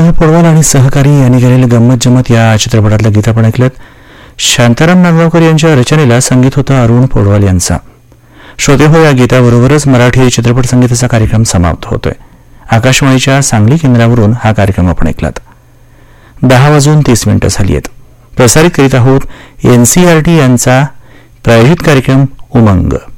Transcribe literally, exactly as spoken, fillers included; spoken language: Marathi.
अरुण पौडवाल आणि सहकारी यांनी केलेलं गंमत जमत या चित्रपटातलं गीत आपण ऐकलं. शांताराम नांदगावकर यांच्या रचनेला संगीत होतं अरुण पौडवाल यांचा. श्रोते हो, या गीताबरोबरच मराठी चित्रपट संगीताचा कार्यक्रम समाप्त होतोय. आकाशवाणीच्या सांगली केंद्रावरून हा कार्यक्रम आपण ऐकलात. दहा वाजून तीस मिनिटं झाली आहेत. प्रसारित करीत आहोत एनसीईआरटी यांचा प्रायोजित कार्यक्रम उमंग.